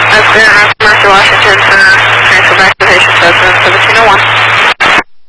That's clear, Mark Washington, transfer back to the patient, 1701.